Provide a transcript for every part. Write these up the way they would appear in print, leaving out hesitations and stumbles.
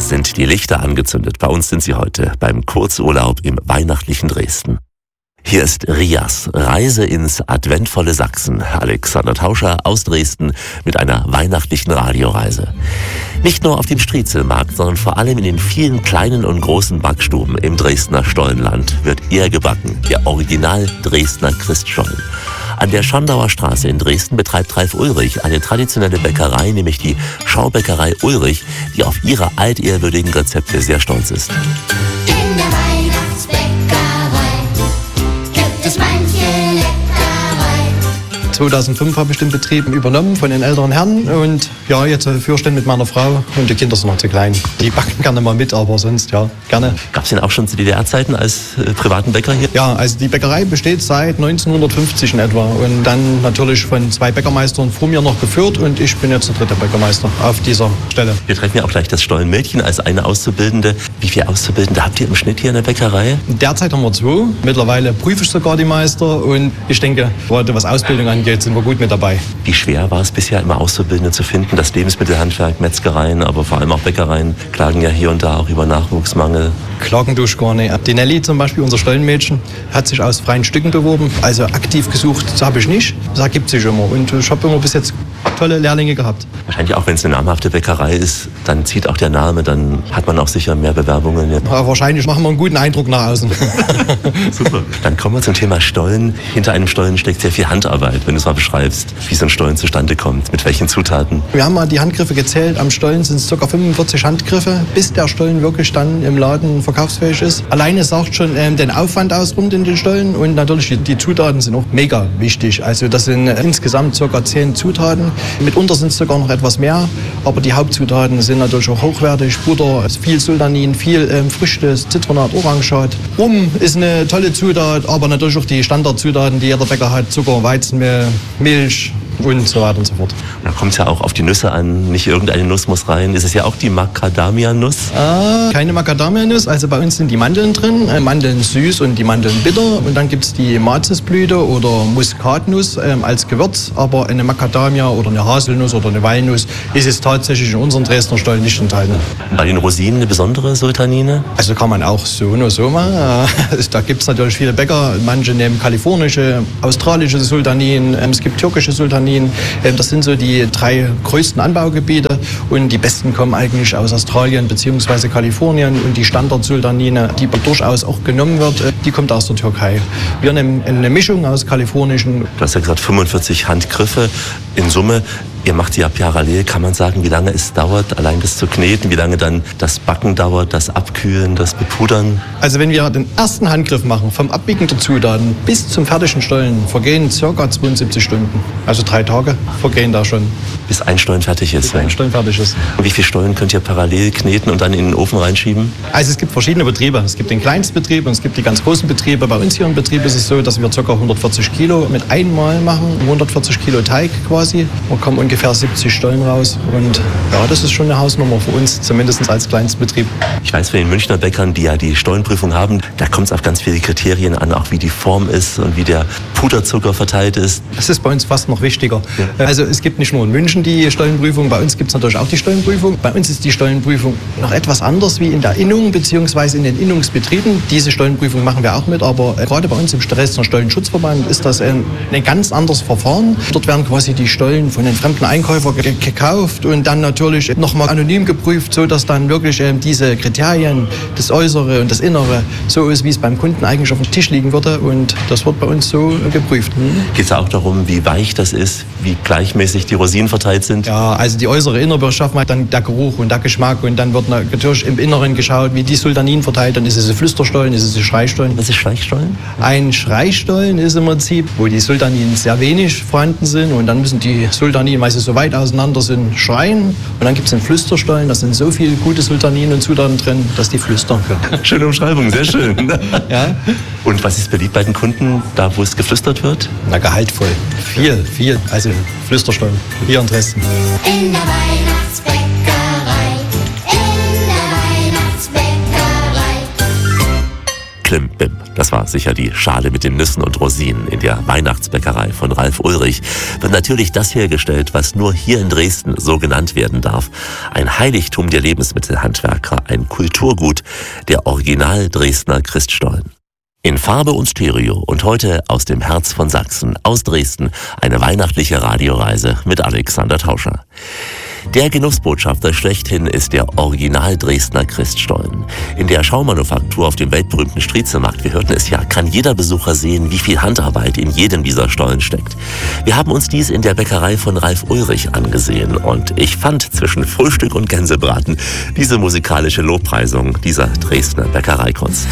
sind die Lichter angezündet. Bei uns sind sie heute beim Kurzurlaub im weihnachtlichen Dresden. Hier ist Rias, Reise ins adventvolle Sachsen. Alexander Tauscher aus Dresden mit einer weihnachtlichen Radioreise. Nicht nur auf dem Striezelmarkt, sondern vor allem in den vielen kleinen und großen Backstuben im Dresdner Stollenland wird eher gebacken. Der Original Dresdner Christstollen. An der Schondauer Straße in Dresden betreibt Ralf Ulrich eine traditionelle Bäckerei, nämlich die Schaubäckerei Ulrich, die auf ihre altehrwürdigen Rezepte sehr stolz ist. In der Weihnachtsbäckerei gibt es manche Leckerei. 2005 habe ich den Betrieb übernommen von den älteren Herren und ja, jetzt führe ich den mit meiner Frau und die Kinder sind noch zu klein. Die backen gerne mal mit, aber sonst ja, gerne. Gab es den auch schon zu DDR-Zeiten als privaten Bäcker hier? Ja, also die Bäckerei besteht seit 1950 in etwa und dann natürlich von 2 Bäckermeistern vor mir noch geführt und ich bin jetzt der 3. Bäckermeister auf dieser Stelle. Wir treffen ja auch gleich das Stollenmädchen als eine Auszubildende. Wie viele Auszubildende habt ihr im Schnitt hier in der Bäckerei? Derzeit haben wir 2. Mittlerweile prüfe ich sogar die Meister und ich denke, gerade was Ausbildung angeht, sind wir gut mit dabei. Wie schwer war es bisher immer Auszubildende zu finden? Das Lebensmittelhandwerk, Metzgereien, aber vor allem auch Bäckereien klagen ja hier und da auch über Nachwuchsmangel. Klagen durch gar nicht. Die Nelly zum Beispiel, unser Stollenmädchen, hat sich aus freien Stücken beworben. Also aktiv gesucht, das habe ich nicht. Das ergibt sich immer. Und ich habe immer bis jetzt tolle Lehrlinge gehabt. Wahrscheinlich auch, wenn es eine namhafte Bäckerei ist, dann zieht auch der Name, dann hat man auch sicher mehr Bewerbungen. Ja. Aber wahrscheinlich machen wir einen guten Eindruck nach außen. Super. Dann kommen wir zum Thema Stollen. Hinter einem Stollen steckt sehr viel Handarbeit, wenn du es mal beschreibst, wie so ein Stollen zustande kommt, mit welchen Zutaten. Wir haben mal die Handgriffe gezählt. Am Stollen sind es ca. 45 Handgriffe, bis der Stollen wirklich dann im Laden verkaufsfähig ist. Alleine sagt schon den Aufwand aus rund in den Stollen und natürlich die Zutaten sind auch mega wichtig. Also das sind insgesamt ca. 10 Zutaten. Mitunter sind es sogar noch etwas mehr, aber die Hauptzutaten sind natürlich auch hochwertig. Butter, viel Sultanin, viel Früchte, Zitronat, Orangenschat. Rum ist eine tolle Zutat, aber natürlich auch die Standardzutaten, die jeder Bäcker hat. Zucker, Weizenmehl, Milch und so weiter und so fort. Und da kommt es ja auch auf die Nüsse an. Nicht irgendeine Nuss muss rein. Ist es ja auch die Macadamia-Nuss? Keine Macadamia-Nuss. Also bei uns sind die Mandeln drin. Mandeln süß und die Mandeln bitter. Und dann gibt es die Mazisblüte oder Muskatnuss als Gewürz. Aber eine Macadamia oder eine Haselnuss oder eine Walnuss ist es tatsächlich in unseren Dresdner Stollen nicht enthalten. Bei den Rosinen eine besondere Sultanine? Also kann man auch so oder so machen. Da gibt es natürlich viele Bäcker. Manche nehmen kalifornische, australische Sultaninen. Es gibt türkische Sultaninen. Das sind so die 3 größten Anbaugebiete und die besten kommen eigentlich aus Australien bzw. Kalifornien und die Standard-Sultanine, die durchaus auch genommen wird, die kommt aus der Türkei. Wir nehmen eine Mischung aus kalifornischen. Du hast ja gesagt 45 Handgriffe in Summe. Ihr macht sie ja parallel. Kann man sagen, wie lange es dauert, allein das zu kneten, wie lange dann das Backen dauert, das Abkühlen, das Bepudern? Also wenn wir den ersten Handgriff machen, vom Abwiegen der Zutaten bis zum fertigen Stollen, vergehen ca. 72 Stunden. Also 3 Tage vergehen da schon. Bis ein Stollen fertig ist. Bis ein Stollen fertig ist. Und wie viele Stollen könnt ihr parallel kneten und dann in den Ofen reinschieben? Also es gibt verschiedene Betriebe. Es gibt den Kleinstbetrieb und es gibt die ganz großen Betriebe. Bei uns hier im Betrieb ist es so, dass wir ca. 140 Kilo mit einmal machen, 140 Kilo Teig quasi. Wir kommen ungefähr 70 Stollen raus und ja, das ist schon eine Hausnummer für uns, zumindest als Kleinstbetrieb. Ich weiß von den Münchner Bäckern, die ja die Stollenprüfung haben, da kommt es auf ganz viele Kriterien an, auch wie die Form ist und wie der Puderzucker verteilt ist. Das ist bei uns fast noch wichtiger. Ja. Also es gibt nicht nur in München die Stollenprüfung, bei uns gibt es natürlich auch die Stollenprüfung. Bei uns ist die Stollenprüfung noch etwas anders wie in der Innung bzw. in den Innungsbetrieben. Diese Stollenprüfung machen wir auch mit, aber gerade bei uns im Dresdner Stollenschutzverband ist das ein ganz anderes Verfahren. Dort werden quasi die Stollen von den fremden Einkäufern gekauft und dann natürlich nochmal anonym geprüft, sodass dann wirklich diese Kriterien, das Äußere und das Innere, so ist, wie es beim Kunden eigentlich auf dem Tisch liegen würde und das wird bei uns so geprüft. Geht es auch darum, wie weich das ist, wie gleichmäßig die Rosinen verteilt sind? Ja, also die äußere Innere beschaffen wir dann der Geruch und der Geschmack und dann wird natürlich im Inneren geschaut, wie die Sultanin verteilt, dann ist es ein Flüsterstollen, ist es ein Schreistollen. Was ist Schleichstollen? Ein Schreistollen ist im Prinzip, wo die Sultaninen sehr wenig vorhanden sind und dann müssen die Sultaninen, weil sie so weit auseinander sind, schreien und dann gibt es einen Flüsterstollen, da sind so viele gute Sultaninen und Zutaten drin, dass die flüstern können. Schöne Umschreibung, sehr schön. Ja. Und was ist beliebt bei den Kunden, da wo es geflüstert wird? Na, gehaltvoll. Viel. Also Flüsterstollen hier in Dresden. In der Weihnachtsbäckerei, in der Weihnachtsbäckerei. Klimbim, das war sehr sicher die Schale mit den Nüssen und Rosinen. In der Weihnachtsbäckerei von Ralf Ulrich wird natürlich das hergestellt, was nur hier in Dresden so genannt werden darf. Ein Heiligtum der Lebensmittelhandwerker, ein Kulturgut, der Original Dresdner Christstollen. In Farbe und Stereo und heute aus dem Herz von Sachsen, aus Dresden, eine weihnachtliche Radioreise mit Alexander Tauscher. Der Genussbotschafter schlechthin ist der Original Dresdner Christstollen. In der Schaumanufaktur auf dem weltberühmten Striezelmarkt, wir hörten es ja, kann jeder Besucher sehen, wie viel Handarbeit in jedem dieser Stollen steckt. Wir haben uns dies in der Bäckerei von Ralf Ulrich angesehen und ich fand zwischen Frühstück und Gänsebraten diese musikalische Lobpreisung dieser Dresdner Bäckereikunst.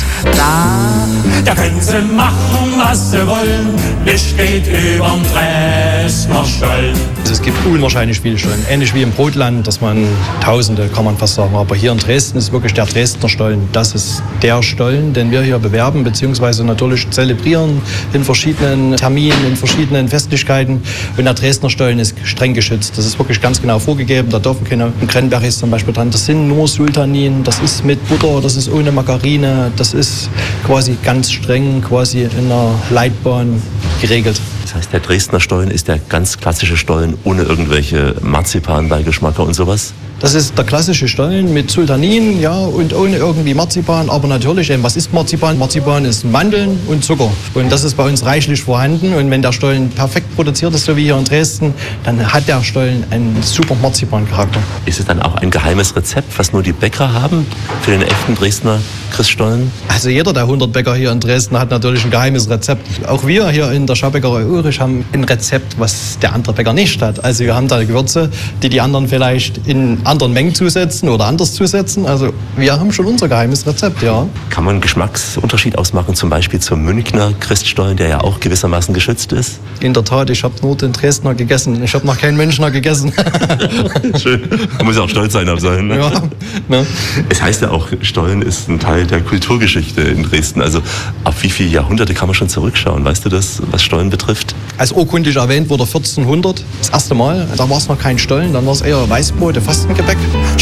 Da können sie machen, was sie wollen, Licht geht überm Dresdner Stollen. Also es gibt unwahrscheinlich viele Stollen, ähnlich wie im Brotland, dass man Tausende, kann man fast sagen. Aber hier in Dresden ist wirklich der Dresdner Stollen. Das ist der Stollen, den wir hier bewerben, beziehungsweise natürlich zelebrieren in verschiedenen Terminen, in verschiedenen Festlichkeiten. Und der Dresdner Stollen ist streng geschützt. Das ist wirklich ganz genau vorgegeben. Da dürfen keine Cranberries zum Beispiel dran. Das sind nur Sultanin, das ist mit Butter, das ist ohne Margarine. Das ist quasi ganz streng, quasi in einer Leitbahn geregelt. Das heißt, der Dresdner Stollen ist der ganz klassische Stollen ohne irgendwelche Marzipanbeigeschmacker und sowas? Das ist der klassische Stollen mit Sultanin, ja, und ohne irgendwie Marzipan. Aber natürlich, was ist Marzipan? Marzipan ist Mandeln und Zucker. Und das ist bei uns reichlich vorhanden. Und wenn der Stollen perfekt produziert ist, so wie hier in Dresden, dann hat der Stollen einen super Marzipan-Charakter. Ist es dann auch ein geheimes Rezept, was nur die Bäcker haben für den echten Dresdner Christstollen? Also jeder der 100 Bäcker hier in Dresden hat natürlich ein geheimes Rezept. Auch wir hier in der Schaubäckerei Ulrich haben ein Rezept, was der andere Bäcker nicht hat. Also wir haben da Gewürze, die anderen vielleicht in anderen Mengen zusetzen oder anders zusetzen. Also wir haben schon unser geheimes Rezept, ja. Kann man einen Geschmacksunterschied ausmachen, zum Beispiel zum Münchner Christstollen, der ja auch gewissermaßen geschützt ist? In der Tat, ich habe nur den Dresdner gegessen. Ich habe noch keinen Münchner gegessen. Schön. Man muss ja auch stolz sein auf seinen. Ne? Ja. Ne? Es heißt ja auch, Stollen ist ein Teil der Kulturgeschichte in Dresden. Also ab wie viele Jahrhunderte kann man schon zurückschauen? Weißt du das, was Stollen betrifft? Als urkundlich erwähnt wurde 1400, das erste Mal. Da war es noch kein Stollen, dann war es eher Weißbrot, Fastengebäck.